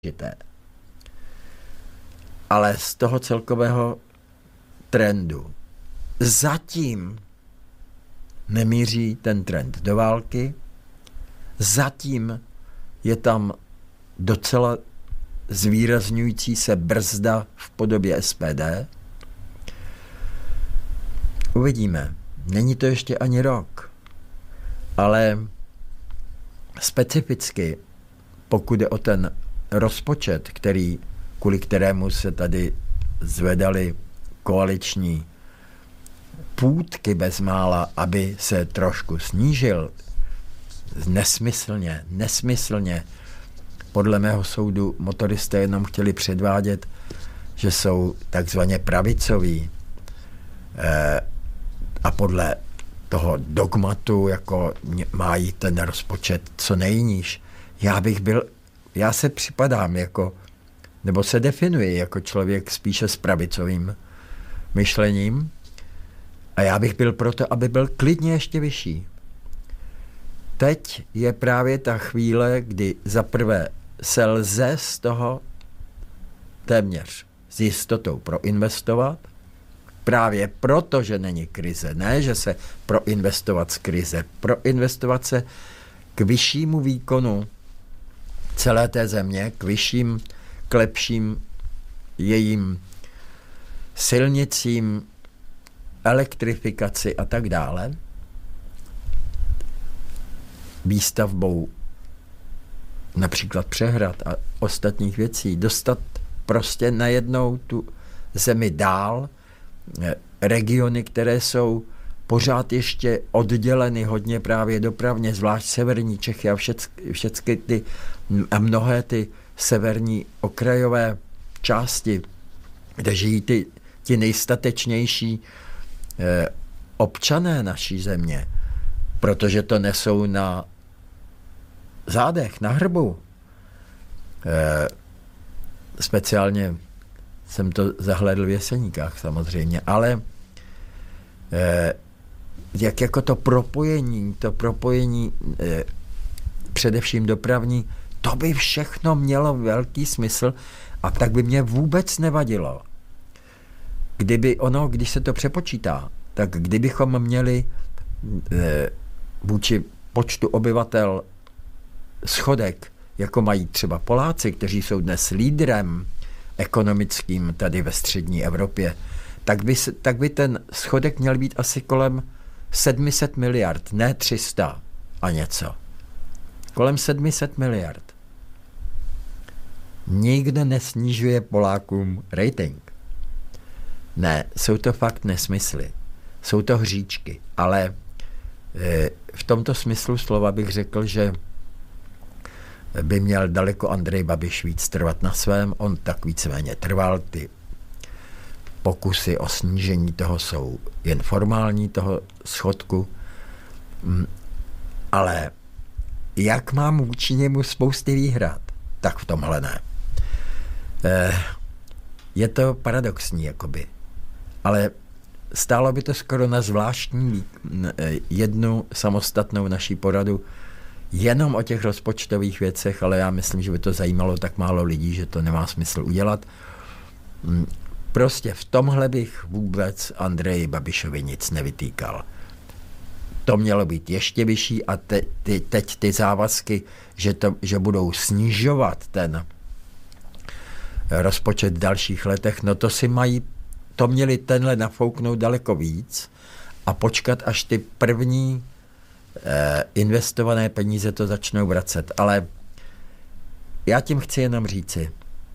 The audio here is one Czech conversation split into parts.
důležité. Ale z toho celkového trendu zatím nemíří ten trend do války, zatím je tam docela zvýrazňující se brzda v podobě SPD. Uvidíme. Není to ještě ani rok, ale specificky, pokud jde o ten rozpočet, kvůli kterému se tady zvedaly koaliční půtky bezmála, aby se trošku snížil, nesmyslně, podle mého soudu motoristé jenom chtěli předvádět, že jsou takzvaně pravicoví a podle toho dogmatu jako mají ten rozpočet co nejníž. Já se připadám jako, nebo se definuji jako člověk spíše s pravicovým myšlením a já bych byl proto, aby byl klidně ještě vyšší. Teď je právě ta chvíle, kdy zaprvé se lze z toho téměř s jistotou proinvestovat, právě proto, že není krize, ne, že se proinvestovat z krize, proinvestovat se k vyššímu výkonu celé té země, k lepším jejím silnicím, elektrifikaci a tak dále, výstavbou například přehrad a ostatních věcí, dostat prostě najednou tu zemi dál, regiony, které jsou pořád ještě odděleny hodně právě dopravně, zvlášť severní Čechy a všechny ty a mnohé ty severní okrajové části, kde žijí ti nejstatečnější občané naší země, protože to nesou na zádech, na hrbu. Speciálně jsem to zahlédl v Jeseníkách samozřejmě, ale jak jako to propojení především dopravní, to by všechno mělo velký smysl a tak by mě vůbec nevadilo. Když se to přepočítá, tak kdybychom měli vůči počtu obyvatel schodek, jako mají třeba Poláci, kteří jsou dnes lídrem ekonomickým tady ve střední Evropě, tak by ten schodek měl být asi kolem 700 miliard, ne 300 a něco. Kolem 700 miliard. Nikdo nesnižuje Polákům rating. Ne, jsou to fakt nesmysly. Jsou to hříčky, ale v tomto smyslu slova bych řekl, že by měl daleko Andrej Babiš víc trvat na svém, on tak víceméně trval, ty pokusy o snížení toho jsou jen formální, toho schodku, ale jak mám vůči němu spousty výhrad, tak v tomhle ne. Je to paradoxní, jakoby, ale stálo by to skoro na zvláštní jednu samostatnou naší poradu jenom o těch rozpočtových věcech, ale já myslím, že by to zajímalo tak málo lidí, že to nemá smysl udělat. Prostě v tomhle bych vůbec Andreji Babišovi nic nevytýkal. To mělo být ještě vyšší a teď ty závazky, že budou snižovat ten rozpočet v dalších letech, no to měli tenhle nafouknout daleko víc a počkat, až ty první investované peníze to začnou vracet. Ale já tím chci jenom říci,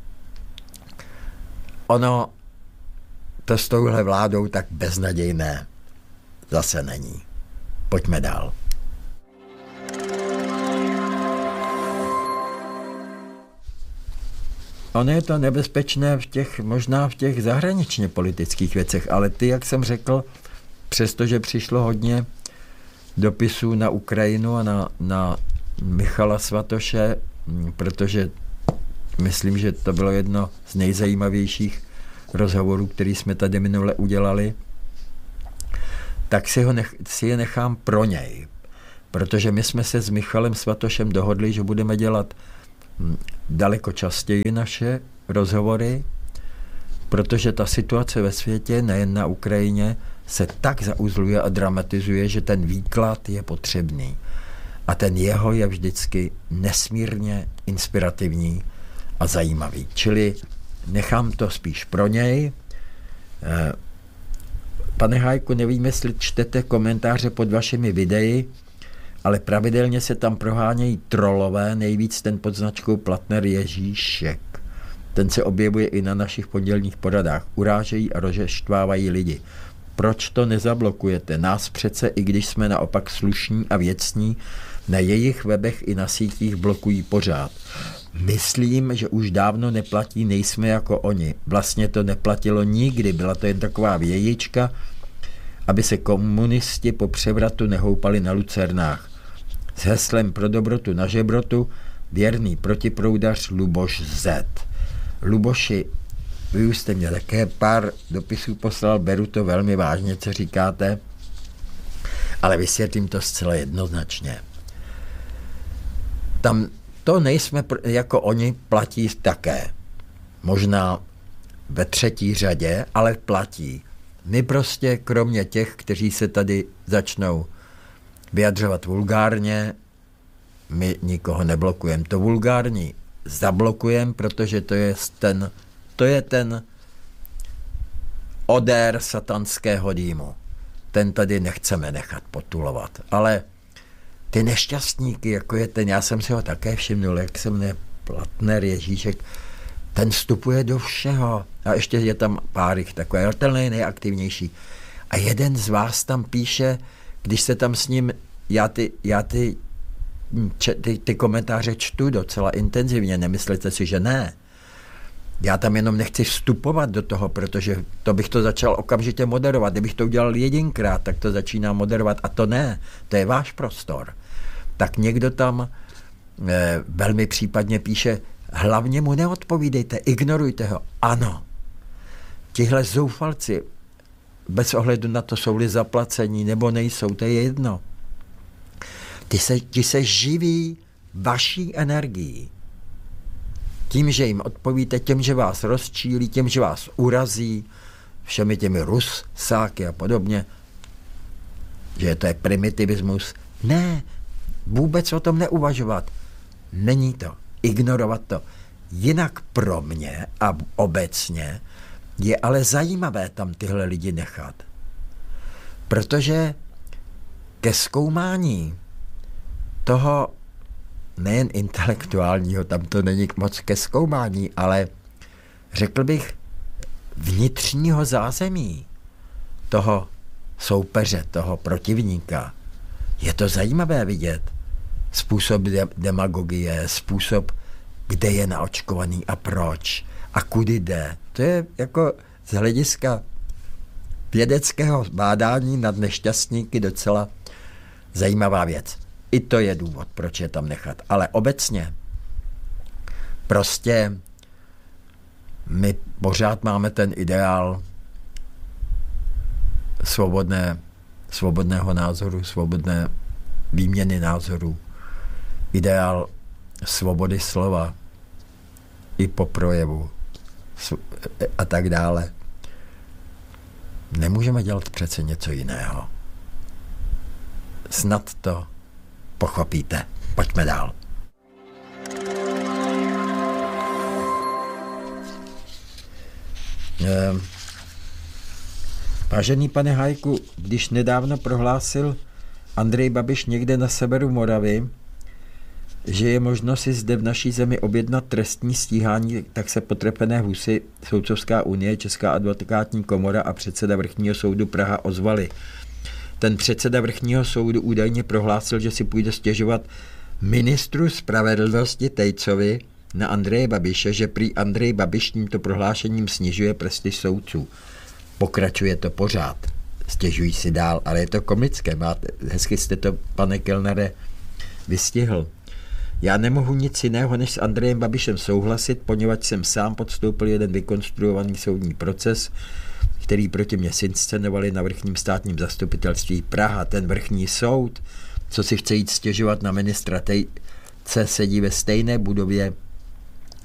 ono to s touhle vládou tak beznadějné zase není. Pojďme dál. Ono je to nebezpečné možná v těch zahraničně politických věcech, ale jak jsem řekl, přestože přišlo hodně dopisů na Ukrajinu a na Michala Svatoše, protože myslím, že to bylo jedno z nejzajímavějších rozhovorů, který jsme tady minule udělali, tak si je nechám pro něj. Protože my jsme se s Michalem Svatošem dohodli, že budeme dělat daleko častěji naše rozhovory, protože ta situace ve světě, nejen na Ukrajině, se tak zauzluje a dramatizuje, že ten výklad je potřebný. A ten jeho je vždycky nesmírně inspirativní a zajímavý. Čili nechám to spíš pro něj. Pane Hájku, nevím, jestli čtete komentáře pod vašimi videi, ale pravidelně se tam prohánějí trolové, nejvíc ten pod značkou Platner Ježíšek. Ten se objevuje i na našich pondělních poradách. Urážejí a rozeštvávají lidi. Proč to nezablokujete? Nás přece, i když jsme naopak slušní a věcní, na jejich webech i na sítích blokují pořád. Myslím, že už dávno neplatí, nejsme jako oni. Vlastně to neplatilo nikdy, byla to jen taková vějička, aby se komunisti po převratu nehoupali na lucernách. S heslem pro dobrotu na žebrotu věrný protiproudař Luboš Z. Luboši, vy už jste mě také pár dopisů poslal, beru to velmi vážně, co říkáte, ale vysvětlím to zcela jednoznačně. Tam to nejsme jako oni, platí také. Možná ve třetí řadě, ale platí. My prostě, kromě těch, kteří se tady začnou vyjadřovat vulgárně, my nikoho neblokujeme. To vulgární zablokujeme, protože to je ten odér satanského dýmu. Ten tady nechceme nechat potulovat. Ale ty nešťastníky, jako je ten, já jsem si ho také všimnul, jak se mne Platner Ježíšek, ten vstupuje do všeho. A ještě je tam pár jich takový, ale ten je nejaktivnější. A jeden z vás tam píše, když se tam s ním, já ty komentáře čtu docela intenzivně, nemyslete si, že ne. Já tam jenom nechci vstupovat do toho, protože to bych to začal okamžitě moderovat. Kdybych to udělal jedinkrát, tak to začínám moderovat a to ne. To je váš prostor. Tak někdo tam velmi případně píše, hlavně mu neodpovídejte, ignorujte ho. Ano. Tihle zoufalci, bez ohledu na to, jsou-li zaplacení nebo nejsou, to je jedno. Ti se živí vaší energií. Tím, že jim odpovíte, tím, že vás rozčílí, tím, že vás urazí, všemi těmi rusáky a podobně, že to je primitivismus. Ne, vůbec o tom neuvažovat. Není to. Ignorovat to. Jinak pro mě a obecně je ale zajímavé tam tyhle lidi nechat. Protože ke zkoumání toho nejen intelektuálního, tam to není moc ke zkoumání, ale řekl bych vnitřního zázemí toho soupeře, toho protivníka. Je to zajímavé vidět. Způsob demagogie, způsob, kde je naočkovaný a proč a kudy jde. To je jako z hlediska vědeckého bádání nad nešťastníky docela zajímavá věc. I to je důvod, proč je tam nechat. Ale obecně prostě my pořád máme ten ideál svobodného názoru, svobodné výměny názorů, ideál svobody slova i po projevu a tak dále. Nemůžeme dělat přece něco jiného. Snad to pochopíte. Pojďme dál. Vážený pane Hájku, když nedávno prohlásil Andrej Babiš někde na severu Moravy, že je možno si zde v naší zemi objednat trestní stíhání, tak se potrepené husy Soudcovská unie, Česká advokátní komora a předseda Vrchního soudu Praha ozvali. Ten předseda Vrchního soudu údajně prohlásil, že si půjde stěžovat ministru spravedlnosti Tejcovi na Andreje Babiše, že prý Andrej Babiš tímto prohlášením snižuje prestiž soudců. Pokračuje to pořád. Stěžují si dál, ale je to komické. Hezky jste to, pane Kellnere, vystihl. Já nemohu nic jiného, než s Andrejem Babišem souhlasit, poněvadž jsem sám podstoupil jeden vykonstruovaný soudní proces, který proti mě zinscenovali na Vrchním státním zastupitelství Praha. Ten Vrchní soud, co si chce jít stěžovat na ministra Tejce, sedí ve stejné budově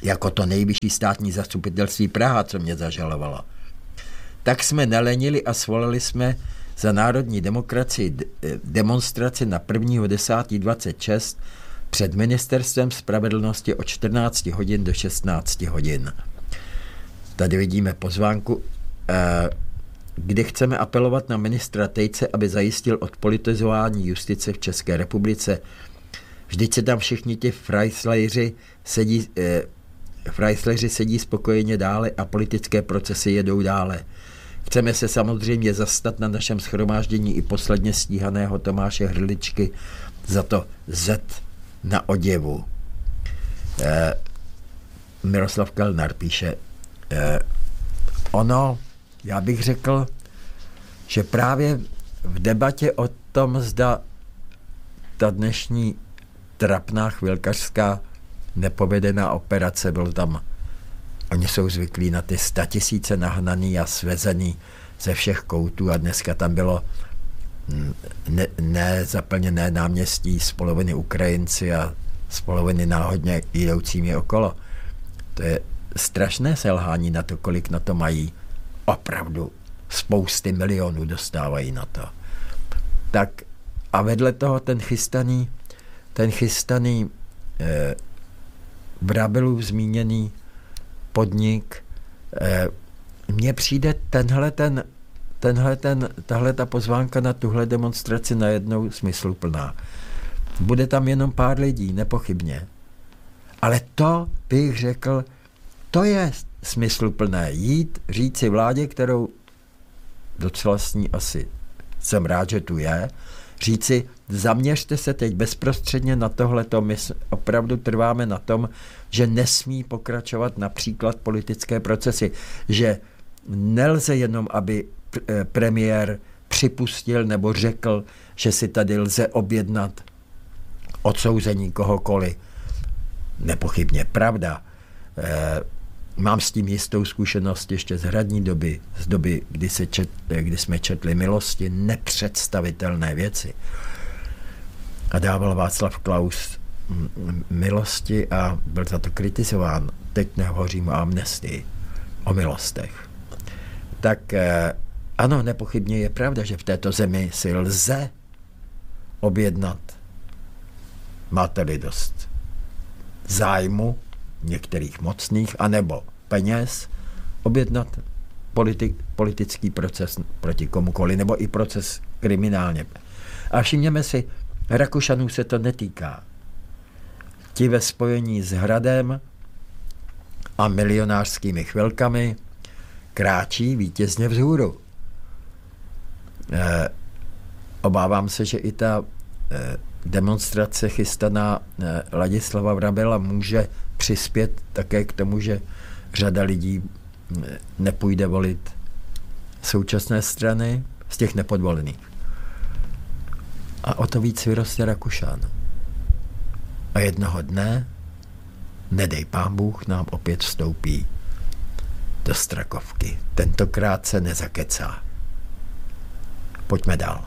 jako to nejvyšší státní zastupitelství Praha, co mě zažalovalo. Tak jsme nelenili a svolali jsme za národní demokracii demonstraci na 1.10.26 před ministerstvem spravedlnosti od 14 hodin do 16 hodin. Tady vidíme pozvánku, kde chceme apelovat na ministra Tejce, aby zajistil odpolitizování justice v České republice. Vždyť se tam všichni ti frajsleři sedí spokojeně dále a politické procesy jedou dále. Chceme se samozřejmě zastat na našem shromáždění i posledně stíhaného Tomáše Hrličky za to Z na oděvu. Miroslav Kellner píše, já bych řekl, že právě v debatě o tom, zda ta dnešní trapná chvilkařská nepovedená operace, byl tam, oni jsou zvyklí na ty 100 000 nahnaný a svezený ze všech koutů a dneska tam bylo nezaplněné náměstí z poloviny Ukrajinci a z poloviny náhodně jdoucími okolo. To je strašné selhání na to, kolik na to mají. Opravdu spousty milionů dostávají na to. Tak a vedle toho ten chystaný Vrabelův zmíněný podnik, mně přijde tahle ta pozvánka na tuhle demonstraci najednou smysluplná. Bude tam jenom pár lidí, nepochybně. Ale to bych řekl, to je smysluplné jít, říci vládě, kterou docela s ní asi jsem rád, že tu je, říci, zaměřte se teď bezprostředně na tohleto, my opravdu trváme na tom, že nesmí pokračovat například politické procesy, že nelze jenom, aby premiér připustil nebo řekl, že si tady lze objednat odsouzení kohokoliv. Nepochybně pravda. Mám s tím jistou zkušenost ještě z hradní doby, z doby, kdy jsme četli Milosti, nepředstavitelné věci. A dával Václav Klaus Milosti a byl za to kritizován. Teď nehovořím o amnestii, o milostech. Tak ano, nepochybně je pravda, že v této zemi si lze objednat, máte-li dost zájmu některých mocných, anebo peněz, objednat politický proces proti komukoli, nebo i proces kriminálně. A všimněme si, Rakušanů se to netýká. Ti ve spojení s Hradem a milionářskými chvilkami kráčí vítězně vzhůru. Obávám se, že i ta demonstrace chystaná Ladislava Vrabela může přispět také k tomu, že řada lidí nepůjde volit současné strany z těch nepodvolených. A o to víc vyroste Rakušan. A jednoho dne, nedej pán Bůh, nám opět vstoupí do Strakovky. Tentokrát se nezakecá. Pojďme dál.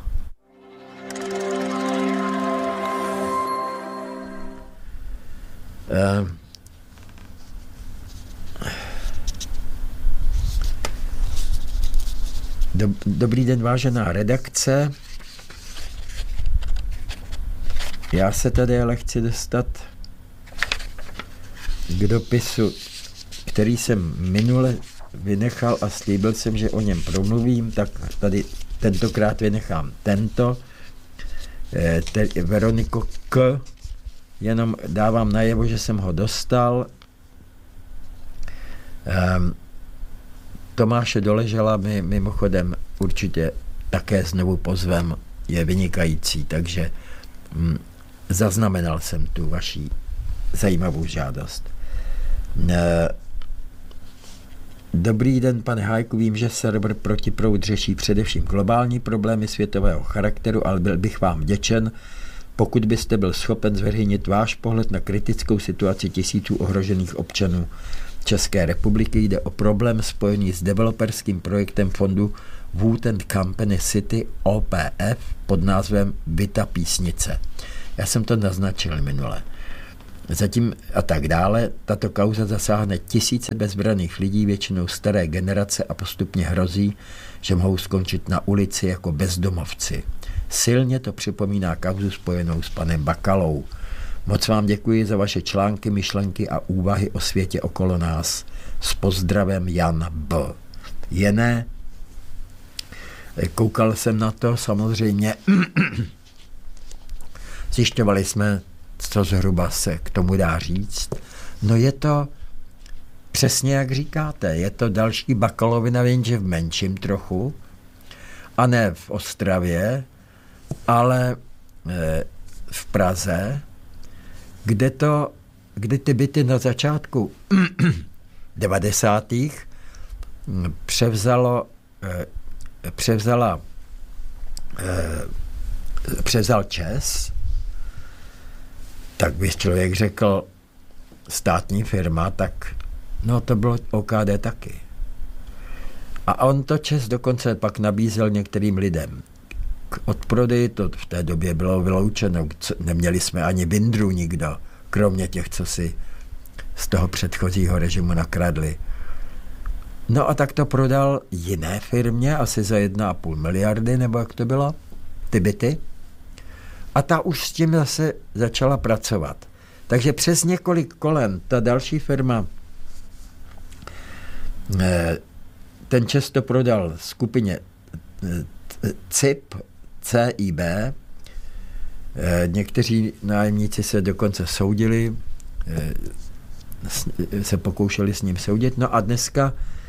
Dobrý den, vážená redakce. Já se tady ale chci dostat k dopisu, který jsem minule vynechal a slíbil jsem, že o něm promluvím, tak tady tentokrát vynechám tento. Veroniko K. Jenom dávám najevo, že jsem ho dostal. Tomáše Doležela my mimochodem určitě také znovu pozvem, je vynikající, takže zaznamenal jsem tu vaši zajímavou žádost. Dobrý den, pane Hájku, vím, že server Protiproud řeší především globální problémy světového charakteru, ale byl bych vám vděčen, pokud byste byl schopen zveřejnit váš pohled na kritickou situaci tisíců ohrožených občanů České republiky. Jde o problém spojený s developerským projektem fondu Wood and Company City OPF pod názvem Vita Písnice. Já jsem to naznačil minule. Zatím a tak dále. Tato kauza zasáhne tisíce bezbranných lidí, většinou staré generace a postupně hrozí, že mohou skončit na ulici jako bezdomovci. Silně to připomíná kauzu spojenou s panem Bakalou. Moc vám děkuji za vaše články, myšlenky a úvahy o světě okolo nás. S pozdravem Jan B. Jené, koukal jsem na to, samozřejmě zjišťovali jsme, co zhruba se k tomu dá říct. No je to přesně jak říkáte, je to další Bakalovina, jenže v menším trochu, a ne v Ostravě, ale v Praze, kde ty byty na začátku 90. převzal ČEZ, tak by člověk řekl státní firma, tak no to bylo OKD taky. A on to ČEZ dokonce pak nabízel některým lidem. K odprodeji to v té době bylo vyloučeno, neměli jsme ani bindru nikdo, kromě těch, co si z toho předchozího režimu nakradli. No a tak to prodal jiné firmě, asi za 1,5 miliardy, nebo jak to bylo, ty byty. A ta už s tím zase začala pracovat. Takže přes několik kolen ta další firma, ten ČEZ to prodal skupině CIB, někteří nájemníci se dokonce soudili, se pokoušeli s ním soudit. No a dneska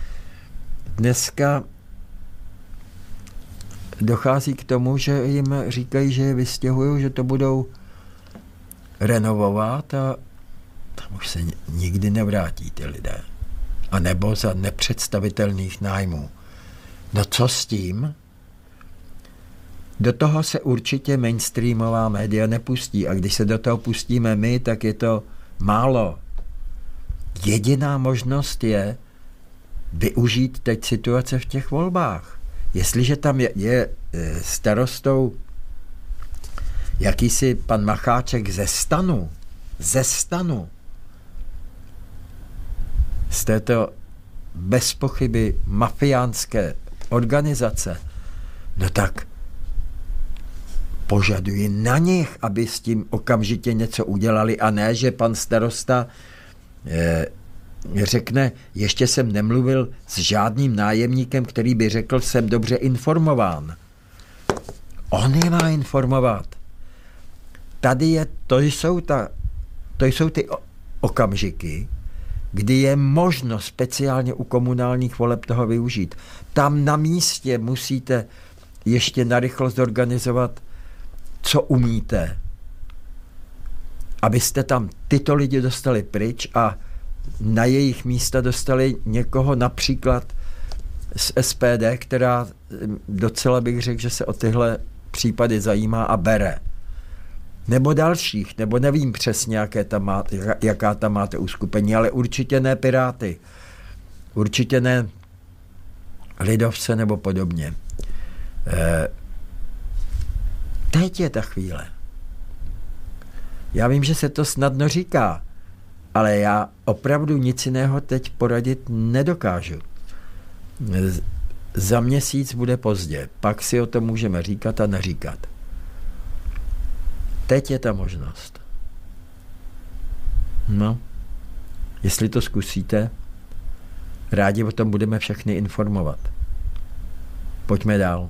dochází k tomu, že jim říkají, že je vystěhují, že to budou renovovat a tam už se nikdy nevrátí ty lidé. A nebo za nepředstavitelných nájmů. No co s tím? Do toho se určitě mainstreamová média nepustí a když se do toho pustíme my, tak je to málo. Jediná možnost je využít teď situace v těch volbách. Jestliže tam je starostou jakýsi pan Macháček ze stanu, z této bez pochyby mafiánské organizace, no tak požaduji na nich, aby s tím okamžitě něco udělali a ne, že pan starosta řekne, ještě jsem nemluvil s žádným nájemníkem, který by řekl, jsem dobře informován. On je má informovat. Tady to jsou ty okamžiky, kdy je možno speciálně u komunálních voleb toho využít. Tam na místě musíte ještě narychlo zorganizovat, co umíte, abyste tam tyto lidi dostali pryč a na jejich místa dostali někoho například z SPD, která docela bych řekl, že se o tyhle případy zajímá a bere. Nebo dalších, nebo nevím přesně, jaká tam máte uskupení, ale určitě ne Piráty. Určitě ne lidovce nebo podobně. Teď je ta chvíle. Já vím, že se to snadno říká, ale já opravdu nic jiného teď poradit nedokážu. Za měsíc bude pozdě, pak si o tom můžeme říkat a neříkat. Teď je ta možnost. No, jestli to zkusíte, rádi o tom budeme všechny informovat. Pojďme dál.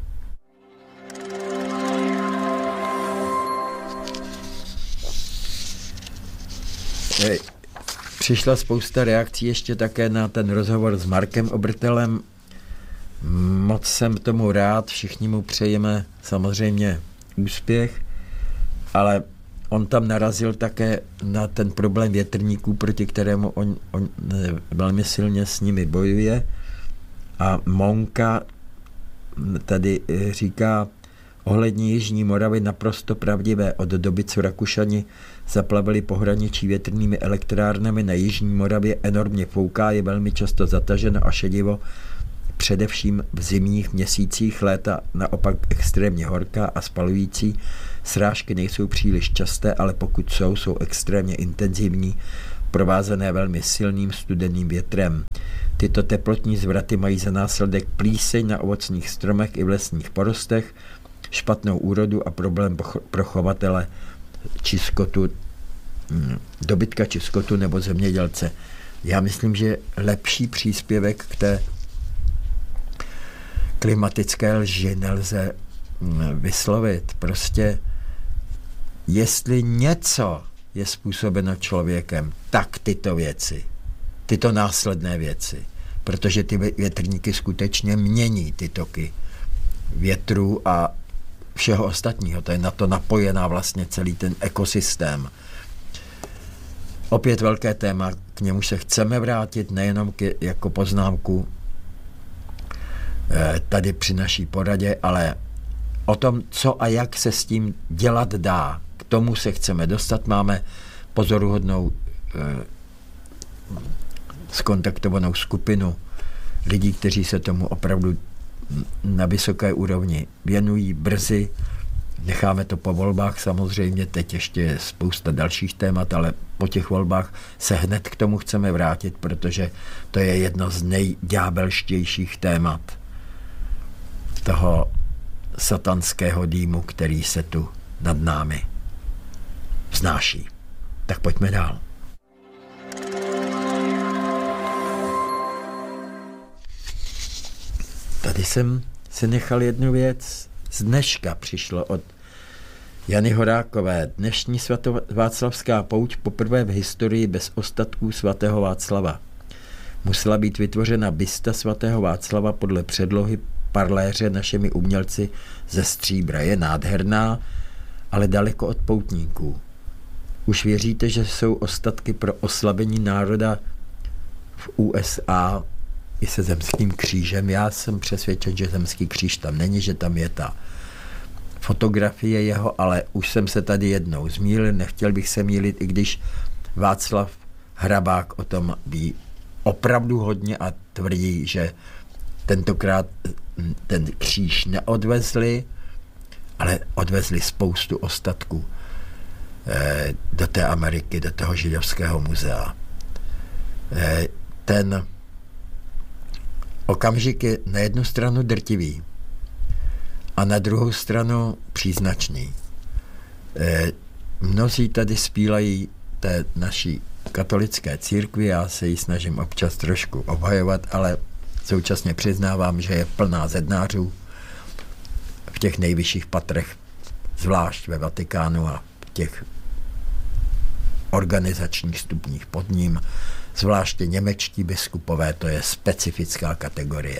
Přišla spousta reakcí ještě také na ten rozhovor s Markem Obrtelem. Moc jsem tomu rád, všichni mu přejeme samozřejmě úspěch, ale on tam narazil také na ten problém větrníků, proti kterému on velmi silně s nimi bojuje. A Monka tady říká ohledně Jižní Moravy naprosto pravdivé. Od doby, co Rakušani zaplavili pohraničí větrnými elektrárnami na Jižní Moravě, enormně fouká, je velmi často zataženo a šedivo především v zimních měsících léta naopak extrémně horká a spalující. Srážky nejsou příliš časté, ale pokud jsou extrémně intenzivní, provázené velmi silným studeným větrem. Tyto teplotní zvraty mají za následek plíseň na ovocných stromech i v lesních porostech, špatnou úrodu a problém pro chovatele či skotu, dobytka či skotu nebo zemědělce. Já myslím, že lepší příspěvek k té klimatické lži nelze vyslovit. Prostě jestli něco je způsobeno člověkem, tak tyto věci, tyto následné věci, protože ty větrníky skutečně mění ty toky větru a všeho ostatního. To je na to napojená vlastně celý ten ekosystém. Opět velké téma, k němu se chceme vrátit, nejenom jako poznámku tady při naší poradě, ale o tom, co a jak se s tím dělat dá. K tomu se chceme dostat. Máme pozoruhodnou zkontaktovanou skupinu lidí, kteří se tomu opravdu na vysoké úrovni věnují brzy. Necháme to po volbách samozřejmě, teď ještě je spousta dalších témat, ale po těch volbách se hned k tomu chceme vrátit, protože to je jedno z nejďábelštějších témat toho satanského dýmu, který se tu nad námi vznáší. Tak pojďme dál. Tady jsem si nechal jednu věc. Z dneška přišlo od Jany Horákové. Dnešní svatováclavská pouť poprvé v historii bez ostatků svatého Václava. Musela být vytvořena bysta svatého Václava podle předlohy parléře našimi umělci ze stříbra. Je nádherná, ale daleko od poutníků. Už věříte, že jsou ostatky pro oslabení národa v USA i se zemským křížem? Já jsem přesvědčen, že zemský kříž tam není, že tam je ta fotografie jeho, ale už jsem se tady jednou zmýlil, nechtěl bych se mýlit, i když Václav Hrabák o tom ví opravdu hodně a tvrdí, že tentokrát ten kříž neodvezli, ale odvezli spoustu ostatků do té Ameriky, do toho židovského muzea. Ten okamžik je na jednu stranu drtivý a na druhou stranu příznačný. Mnozí tady zpívají té naší katolické církvi, já se ji snažím občas trošku obhajovat, ale současně přiznávám, že je plná zednářů v těch nejvyšších patrech, zvlášť ve Vatikánu a v těch organizačních stupních pod ním, zvláště němečtí biskupové, to je specifická kategorie.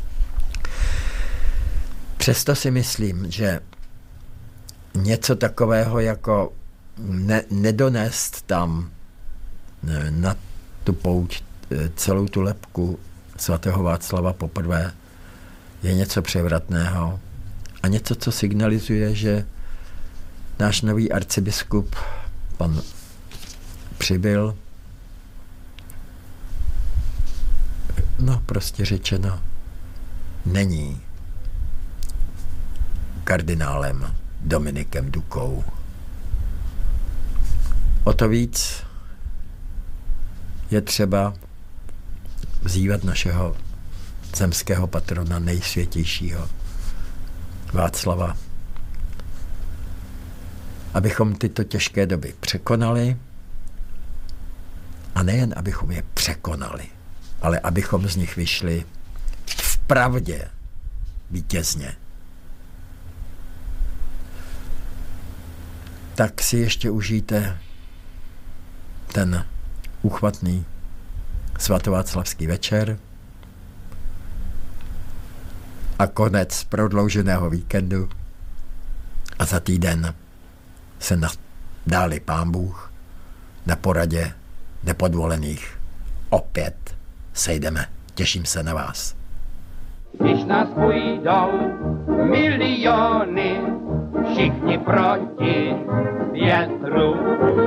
Přesto si myslím, že něco takového jako nedonést tam na tu pouť celou tu lebku svatého Václava poprvé je něco převratného a něco, co signalizuje, že náš nový arcibiskup, pan Přibyl, no prostě řečeno, není kardinálem Dominikem Dukou. O to víc je třeba vzývat našeho zemského patrona nejsvětějšího Václava, abychom tyto těžké doby překonali a nejen abychom je překonali, ale abychom z nich vyšli v pravdě vítězně. Tak si ještě užijte ten úchvatný svatováclavský večer a konec prodlouženého víkendu a za týden se dáli Pán Bůh na poradě nepodvolených opět sejdeme. Těším se na vás. Když nás půjdou miliony, všichni proti větru,